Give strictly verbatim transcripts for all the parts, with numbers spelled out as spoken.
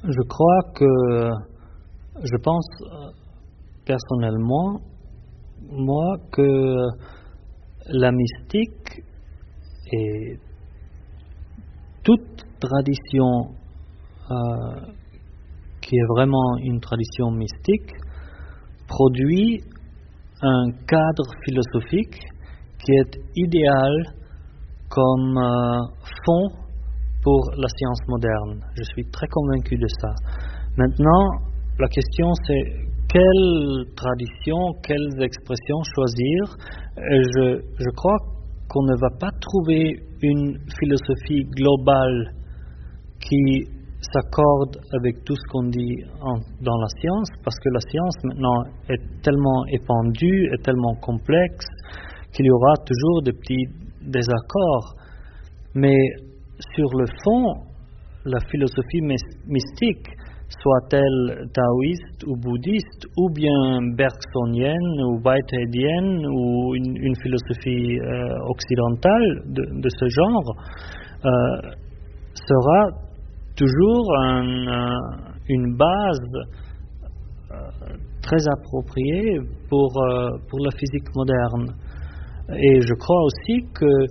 Je crois que, je pense personnellement, moi, que la mystique et toute tradition euh, qui est vraiment une tradition mystique produit un cadre philosophique qui est idéal comme euh, fond pour la science moderne. Je suis très convaincu de ça. Maintenant, la question c'est quelle tradition, quelles expressions choisir. Et je, je crois qu'on ne va pas trouver une philosophie globale qui s'accorde avec tout ce qu'on dit en, dans la science, parce que la science maintenant est tellement épandue, est tellement complexe, qu'il y aura toujours des petits désaccords. Mais sur le fond, la philosophie mystique, soit-elle taoïste ou bouddhiste, ou bien bergsonienne ou whiteheadienne, ou une, une philosophie euh, occidentale de, de ce genre, euh, sera toujours un, euh, une base euh, très appropriée pour, euh, pour la physique moderne. Et je crois aussi que,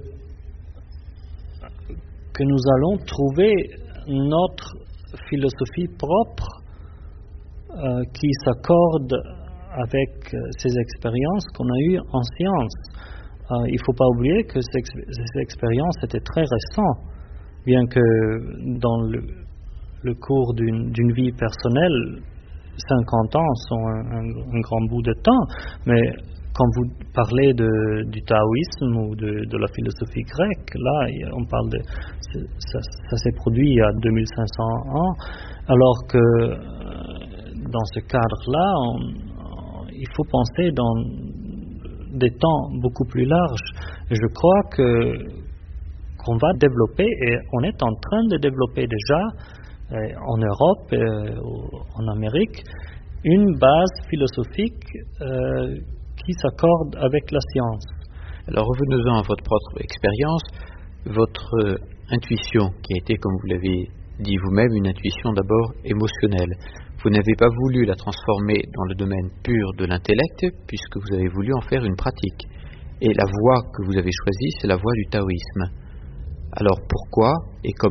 que nous allons trouver notre philosophie propre euh, qui s'accorde avec ces expériences qu'on a eues en science. Euh, il ne faut pas oublier que ces, ces expériences étaient très récentes, bien que dans le, le cours d'une, d'une vie personnelle, cinquante ans sont un, un, un grand bout de temps, mais quand vous parlez de, du taoïsme ou de, de la philosophie grecque, là, on parle de ça, ça s'est produit il y a deux mille cinq cents ans, alors que dans ce cadre-là, on, on, il faut penser dans des temps beaucoup plus larges. Et je crois que qu'on va développer, et on est en train de développer déjà en Europe et en Amérique, une base philosophique euh, qui s'accorde avec la science. Alors revenons-en à votre propre expérience, votre intuition qui a été, comme vous l'avez dit vous-même, une intuition d'abord émotionnelle. Vous n'avez pas voulu la transformer dans le domaine pur de l'intellect puisque vous avez voulu en faire une pratique. Et la voie que vous avez choisie, c'est la voie du taoïsme. Alors pourquoi et comment ?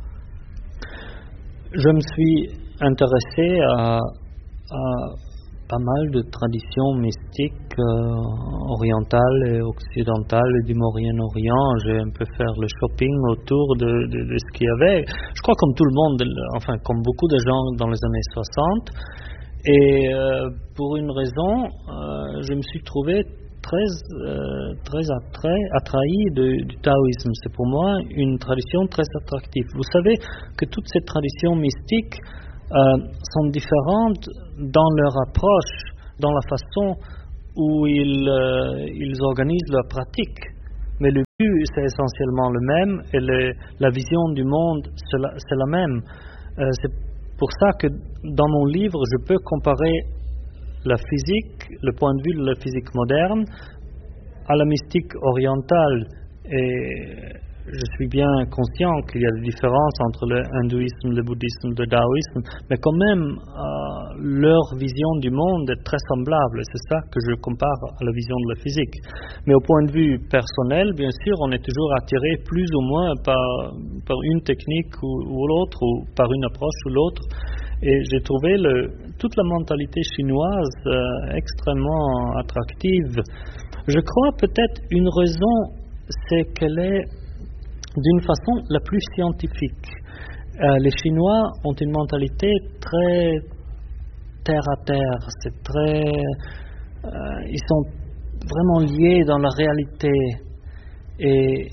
Je me suis intéressé à, à pas mal de traditions mystiques euh, orientales et occidentales et du Moyen-Orient. J'ai un peu fait le shopping autour de, de, de ce qu'il y avait. Je crois comme tout le monde, enfin comme beaucoup de gens dans les années soixante. Et euh, pour une raison, euh, je me suis trouvé très, euh, très attrait, attrahi de, du taoïsme. C'est pour moi une tradition très attractive. Vous savez que toutes ces traditions mystiques Euh, sont différentes dans leur approche, dans la façon où ils, euh, ils organisent leur pratique. Mais le but, c'est essentiellement le même et le, la vision du monde, c'est la, c'est la même. Euh, c'est pour ça que dans mon livre, je peux comparer la physique, le point de vue de la physique moderne, à la mystique orientale. Et je suis bien conscient qu'il y a des différences entre le hindouisme, le bouddhisme, le taoïsme, mais quand même, euh, leur vision du monde est très semblable. C'est ça que je compare à la vision de la physique. Mais au point de vue personnel, bien sûr, on est toujours attiré plus ou moins par, par une technique ou, ou l'autre, ou par une approche ou l'autre. Et j'ai trouvé le, toute la mentalité chinoise euh, extrêmement attractive. Je crois peut-être une raison, c'est qu'elle est d'une façon la plus scientifique. Euh, les Chinois ont une mentalité très terre à terre, c'est très, euh, ils sont vraiment liés dans la réalité et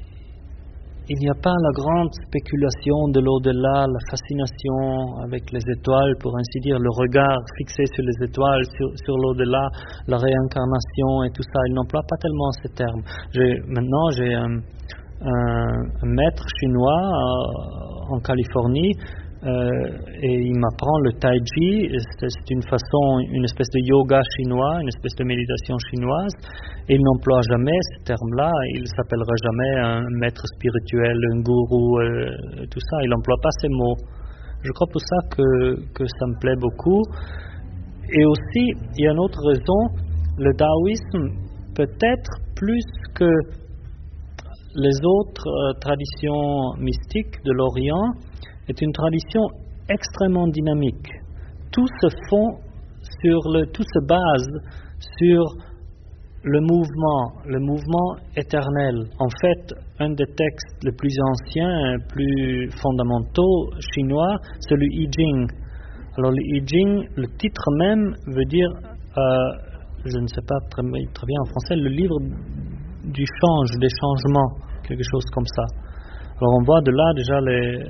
il n'y a pas la grande spéculation de l'au-delà, la fascination avec les étoiles, pour ainsi dire, le regard fixé sur les étoiles, sur, sur l'au-delà, la réincarnation et tout ça. Ils n'emploient pas tellement ces termes. J'ai, maintenant, j'ai un Un, un maître chinois euh, en Californie euh, et il m'apprend le tai chi. C'est, c'est une façon, une espèce de yoga chinois, une espèce de méditation chinoise, et il n'emploie jamais ce terme-là. Il ne s'appellera jamais un maître spirituel, un gourou, euh, tout ça. Il n'emploie pas ces mots. je crois pour ça que, que ça me plaît beaucoup. Et aussi, il y a une autre raison, le taoïsme, peut-être plus que les autres euh, traditions mystiques de l'Orient, est une tradition extrêmement dynamique. Tout se fond sur le, tout se base sur le mouvement, le mouvement éternel. En fait, un des textes les plus anciens, les plus fondamentaux chinois, c'est le I Ching. Alors le I Ching, le titre même veut dire, euh, je ne sais pas très, très bien en français, le livre du change, des changements, quelque chose comme ça. Alors on voit de là déjà les,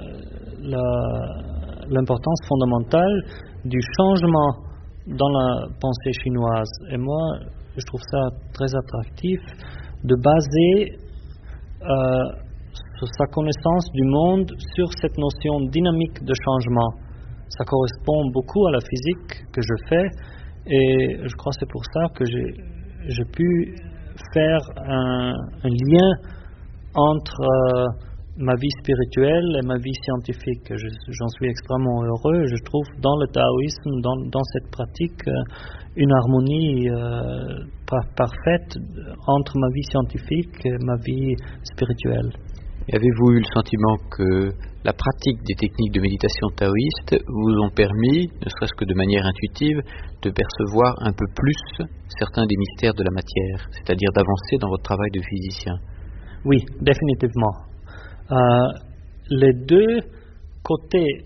la, l'importance fondamentale du changement dans la pensée chinoise. Et moi, je trouve ça très attractif de baser euh, sa connaissance du monde sur cette notion dynamique de changement. Ça correspond beaucoup à la physique que je fais et je crois que c'est pour ça que j'ai, j'ai pu faire un, un lien entre euh, ma vie spirituelle et ma vie scientifique. Je, j'en suis extrêmement heureux. Je trouve dans le taoïsme, dans, dans cette pratique, euh, une harmonie euh, par, parfaite entre ma vie scientifique et ma vie spirituelle. Et avez-vous eu le sentiment que la pratique des techniques de méditation taoïste vous ont permis, ne serait-ce que de manière intuitive, de percevoir un peu plus certains des mystères de la matière, c'est-à-dire d'avancer dans votre travail de physicien? Oui, définitivement. Euh, les deux côtés,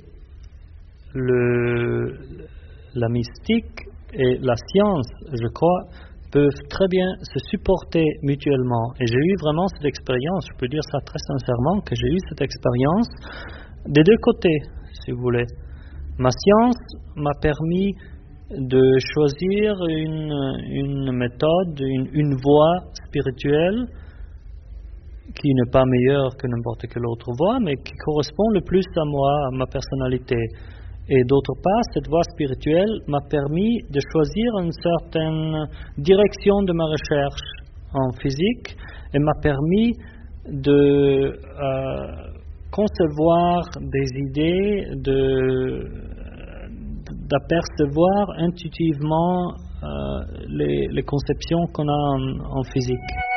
le, la mystique et la science, je crois, peuvent très bien se supporter mutuellement. Et j'ai eu vraiment cette expérience, je peux dire ça très sincèrement, que j'ai eu cette expérience des deux côtés, si vous voulez. Ma science m'a permis de choisir une, une méthode, une, une voie spirituelle qui n'est pas meilleure que n'importe quelle autre voie, mais qui correspond le plus à moi, à ma personnalité. Et d'autre part, cette voie spirituelle m'a permis de choisir une certaine direction de ma recherche en physique et m'a permis de euh, concevoir des idées, de, d'apercevoir intuitivement euh, les, les conceptions qu'on a en, en physique.